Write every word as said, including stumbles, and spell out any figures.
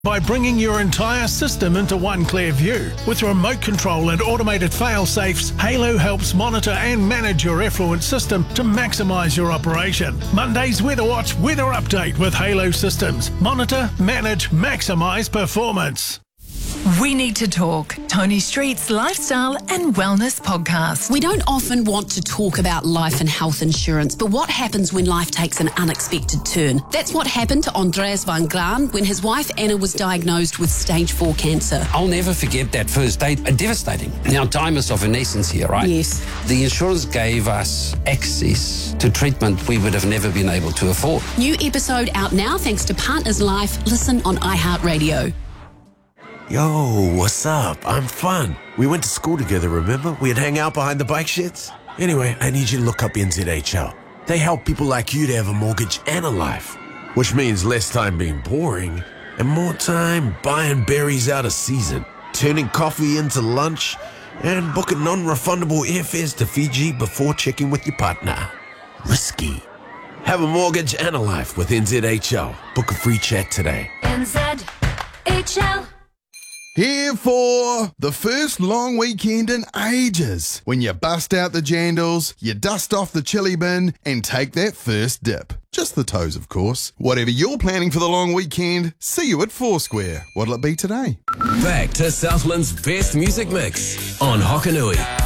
by bringing your entire system into one clear view. With remote control and automated fail-safes, Halo helps monitor and manage your effluent system to maximise your operation. Monday's Weather Watch Weather Update with Halo Systems. Monitor, manage, maximise performance. We Need to Talk, Tony Street's lifestyle and wellness podcast. We don't often want to talk about life and health insurance, but what happens when life takes an unexpected turn? That's what happened to Andreas van Graan when his wife Anna was diagnosed with stage four cancer. I'll never forget that first date. Uh, devastating. Now, time is of an essence here, right? Yes. The insurance gave us access to treatment we would have never been able to afford. New episode out now thanks to Partners Life. Listen on iHeartRadio. Yo, what's up? I'm Fun. We went to school together, remember? We'd hang out behind the bike sheds. Anyway, I need you to look up N Z H L. They help people like you to have a mortgage and a life, which means less time being boring and more time buying berries out of season, turning coffee into lunch, and booking non-refundable airfares to Fiji before checking with your partner. Risky. Have a mortgage and a life with N Z H L. Book a free chat today. N Z H L. Here for the first long weekend in ages. When you bust out the jandals, you dust off the chili bin, and take that first dip. Just the toes, of course. Whatever you're planning for the long weekend, see you at Foursquare. What'll it be today? Back to Southland's best music mix on Hokanui.